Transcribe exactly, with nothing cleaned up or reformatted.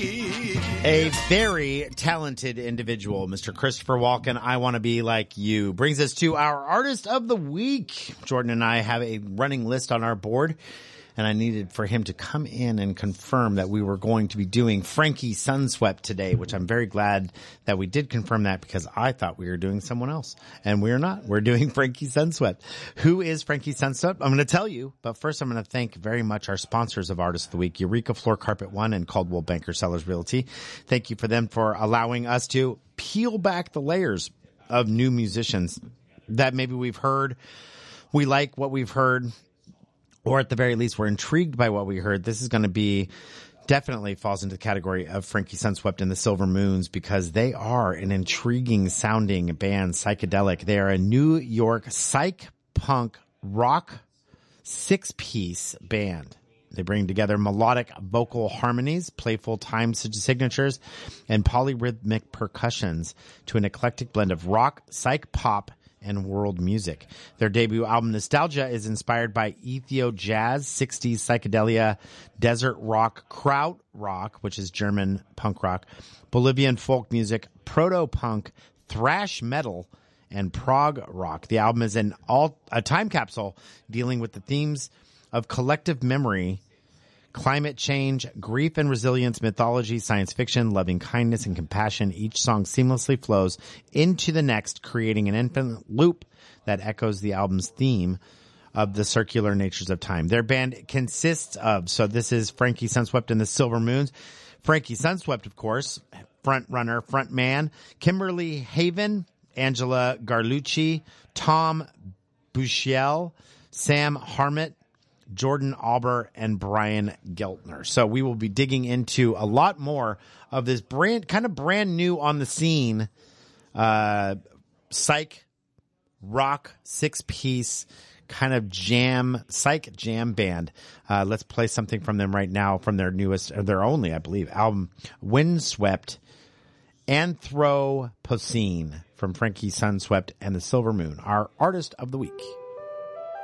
A very talented individual, Mister Christopher Walken, I Want to Be Like You, brings us to our Artist of the Week. Jordan and I have a running list on our board, and I needed for him to come in and confirm that we were going to be doing Frankie Sunswept today, which I'm very glad that we did confirm that because I thought we were doing someone else, and we're not. We're doing Frankie Sunswept. Who is Frankie Sunswept? I'm going to tell you, but first I'm going to thank very much our sponsors of Artist of the Week, Eureka Floor Carpet One and Caldwell Banker Sellers Realty. Thank you for them for allowing us to peel back the layers of new musicians that maybe we've heard. We like what we've heard. Or at the very least, we're intrigued by what we heard. This is going to be definitely falls into the category of Frankie Sunswept and the Silver Moons because they are an intriguing sounding band, psychedelic. They are a New York psych punk rock six piece band. They bring together melodic vocal harmonies, playful time signatures, and polyrhythmic percussions to an eclectic blend of rock, psych pop, and world music. Their debut album, Nostalgia, is inspired by ethio jazz, sixties psychedelia, desert rock, kraut rock, which is German punk rock, Bolivian folk music, proto-punk, thrash metal, and prog rock. The album is an all a time capsule dealing with the themes of collective memory, climate change, grief and resilience, mythology, science fiction, loving kindness, and compassion. Each song seamlessly flows into the next, creating an infinite loop that echoes the album's theme of the circular natures of time. Their band consists of, so this is Frankie Sunswept and the Silver Moons. Frankie Sunswept, of course, front runner, front man, Kimberly Haven, Angela Garlucci, Tom Bushiel, Sam Harmit, Jordan Auber, and Brian Geltner. So we will be digging into a lot more of this brand, kind of brand new on the scene, uh, psych rock six piece kind of jam, psych jam band. Uh, let's play something from them right now from their newest, or their only, I believe, album, Windswept, Anthropocene, from Frankie Sunswept and the Silver Moon, our Artist of the Week.